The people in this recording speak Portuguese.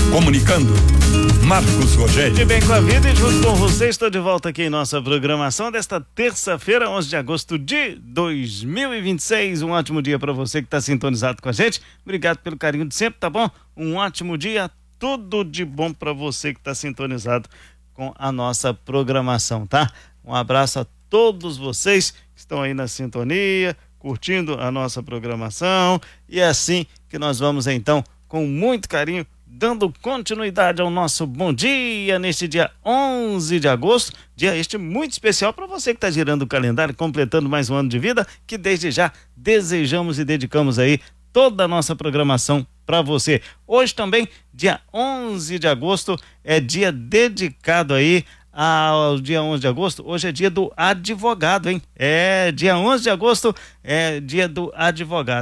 Comunicando, Marcos Rogério. De bem com a vida e junto com você estou de volta aqui em nossa programação desta terça-feira, 11 de agosto de 2026. Um ótimo dia para você que está sintonizado com a gente. Obrigado pelo carinho de sempre, tá bom? Um ótimo dia, tudo de bom para você que está sintonizado com a nossa programação, tá? Um abraço a todos vocês que estão aí na sintonia, curtindo a nossa programação, e é assim que nós vamos então, com muito carinho, dando continuidade ao nosso bom dia neste dia 11 de agosto, dia este muito especial para você que está girando o calendário, completando mais um ano de vida, que desde já desejamos e dedicamos aí toda a nossa programação para você. Hoje também, dia 11 de agosto, é dia dedicado aí ao dia 11 de agosto. Hoje é dia do advogado, hein? Dia 11 de agosto é dia do advogado.